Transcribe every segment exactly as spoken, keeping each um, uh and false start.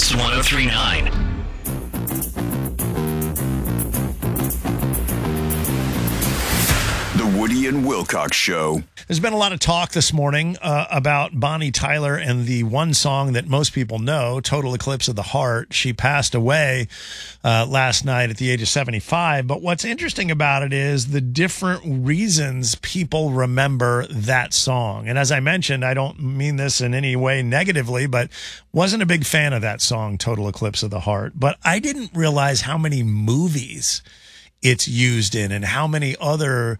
X one oh three point nine. The Woody and Wilcox Show. There's been a lot of talk this morning uh, about Bonnie Tyler and the one song that most people know, Total Eclipse of the Heart. She passed away uh, last night at the age of seventy-five. But what's interesting about it is the different reasons people remember that song. And as I mentioned, I don't mean this in any way negatively, but wasn't a big fan of that song, Total Eclipse of the Heart. But I didn't realize how many movies it's used in and how many other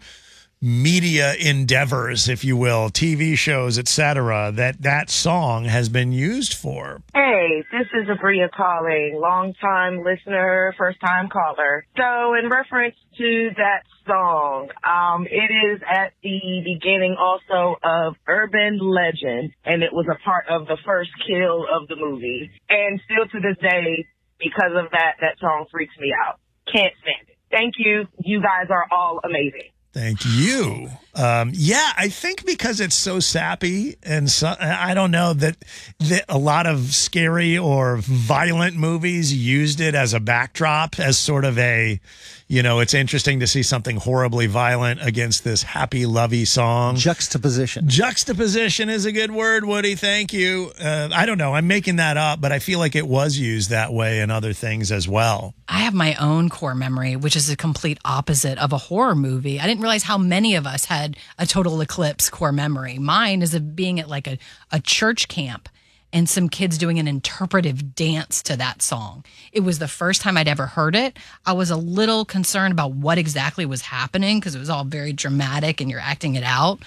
media endeavors, if you will, T V shows, et cetera, that that song has been used for. Hey, this is Abria calling, long-time listener, first-time caller. So in reference to that song, um, it is at the beginning also of Urban Legend, and it was a part of the first kill of the movie. And still to this day, because of that, that song freaks me out. Can't stand it. Thank you. You guys are all amazing. Thank you. Um, yeah, I think because it's so sappy and so, I don't know that, that a lot of scary or violent movies used it as a backdrop, as sort of a, you know, it's interesting to see something horribly violent against this happy, lovey song. Juxtaposition. Juxtaposition is a good word, Woody. Thank you. Uh, I don't know. I'm making that up, but I feel like it was used that way in other things as well. I have my own core memory, which is a complete opposite of a horror movie. I didn't realize how many of us had a total eclipse core memory. Mine is of being at like a, a church camp and some kids doing an interpretive dance to that song. It was the first time I'd ever heard it. I was a little concerned about what exactly was happening because it was all very dramatic and you're acting it out.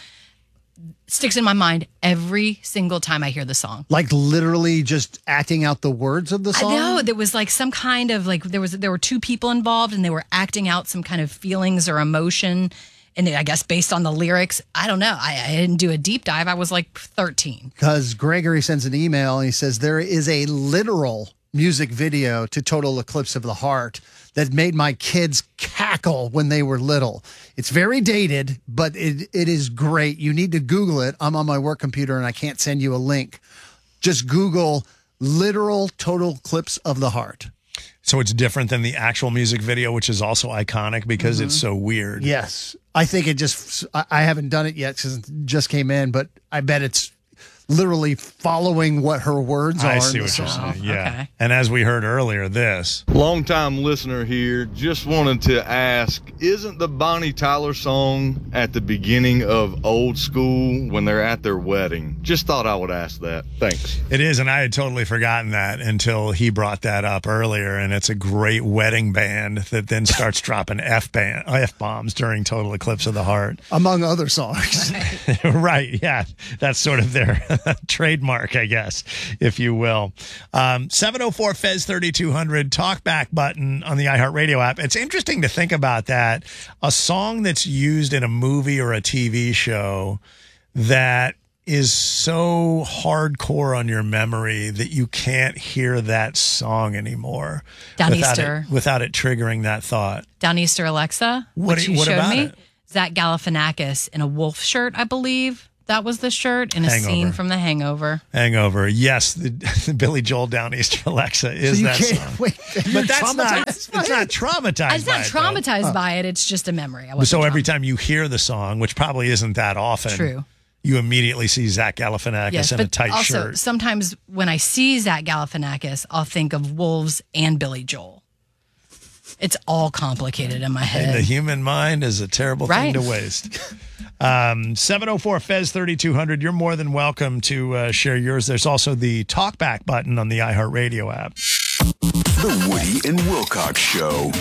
Sticks in my mind every single time I hear the song. Like literally just acting out the words of the song? I know. There was like some kind of like, there was, there were two people involved and they were acting out some kind of feelings or emotion. And I guess based on the lyrics, I don't know. I, I didn't do a deep dive. I was like thirteen. Because Gregory sends an email and he says there is a literal music video to Total Eclipse of the Heart that made my kids cackle when they were little. It's very dated, but it it is great. You need to Google it. I'm on my work computer and I can't send you a link. Just Google literal Total Eclipse of the Heart. So it's different than the actual music video, which is also iconic because mm-hmm. it's so weird. Yes. I think it just, I haven't done it yet because it just came in, but I bet it's literally following what her words are. I see in the what song. you're saying. Yeah. Okay. And as we heard earlier, this. Long-time listener here. Just wanted to ask, isn't the Bonnie Tyler song at the beginning of Old School when they're at their wedding? Just thought I would ask that. Thanks. It is, and I had totally forgotten that until he brought that up earlier, and it's a great wedding band that then starts dropping F-band, F-bombs during Total Eclipse of the Heart. Among other songs. Right, yeah. That's sort of their trademark, I guess, if you will. Um, seven oh four F E Z thirty-two hundred, talkback button on the iHeartRadio app. It's interesting to think about that. A song that's used in a movie or a T V show that is so hardcore on your memory that you can't hear that song anymore without Downeaster. it, without it triggering that thought. Downeaster Alexa, What- which you what showed about me. it? Zach Galifianakis in a wolf shirt, I believe. That was the shirt in a Hangover. scene from The Hangover. Hangover. Yes, the, the Billy Joel Downeaster Alexa is So you that can't, song. wait, you're But that's not, traumatized it's by not it? traumatized I'm not by it, though. traumatized by it. It's just a memory. I wasn't So every traumatized. time you hear the song, which probably isn't that often, True. you immediately see Zach Galifianakis Yes, in a but tight also shirt. sometimes when I see Zach Galifianakis, I'll think of wolves and Billy Joel. It's all complicated in my And head. the human mind is a terrible Right. thing to waste. Um, seven oh four F E Z thirty-two hundred. You're more than welcome to uh, share yours. There's also the talkback button on the iHeartRadio app. The Woody and Wilcox Show.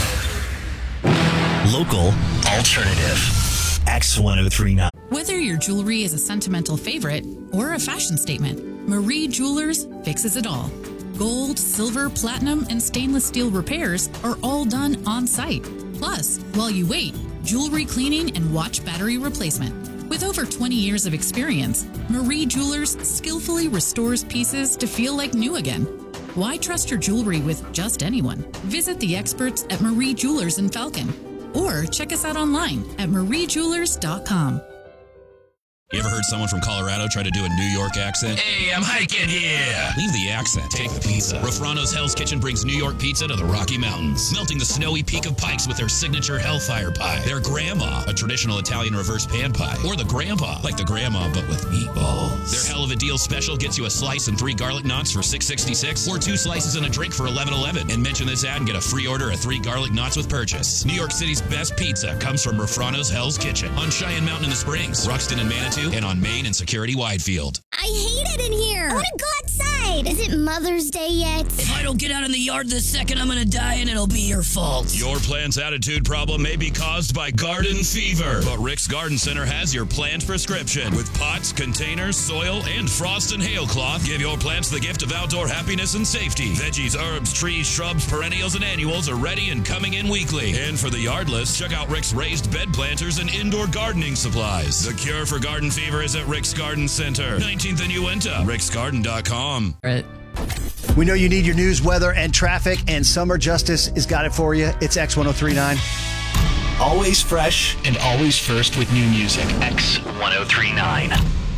Local alternative. X one oh three point nine. Whether your jewelry is a sentimental favorite or a fashion statement, Marie Jewelers fixes it all. Gold, silver, platinum, and stainless steel repairs are all done on site. Plus, while you wait, jewelry cleaning and watch battery replacement. With over twenty years of experience, Marie Jewelers skillfully restores pieces to feel like new again. Why trust your jewelry with just anyone? Visit the experts at Marie Jewelers in Falcon or check us out online at marie jewelers dot com. You ever heard someone from Colorado try to do a New York accent? Hey, I'm hiking here. Leave the accent. Take the pizza. Rafrano's Hell's Kitchen brings New York pizza to the Rocky Mountains, melting the snowy peak of Pikes with their signature Hellfire pie. Their Grandma, a traditional Italian reverse pan pie. Or the Grandpa, like the Grandma but with meatballs. Their Hell of a Deal special gets you a slice and three garlic knots for six sixty-six, or two slices and a drink for eleven eleven. And mention this ad and get a free order of three garlic knots with purchase. New York City's best pizza comes from Rafrano's Hell's Kitchen on Cheyenne Mountain in the Springs, Ruxton and Manitou, and on Main and Security Widefield. I hate it in here. I want to go outside. Is it Mother's Day yet? If I don't get out in the yard this second, I'm going to die and it'll be your fault. Your plant's attitude problem may be caused by garden fever, but Rick's Garden Center has your plant prescription. With pots, containers, soil, and frost and hail cloth, give your plants the gift of outdoor happiness and safety. Veggies, herbs, trees, shrubs, perennials, and annuals are ready and coming in weekly. And for the yardless, check out Rick's raised bed planters and indoor gardening supplies. The cure for garden fever is at Rick's Garden Center, nineteenth and Uinta, ricks garden dot com. Right. We know you need your news, weather, and traffic, and Summer Justice has got it for you. It's X ten thirty-nine. Always fresh and always first with new music. X ten thirty-nine.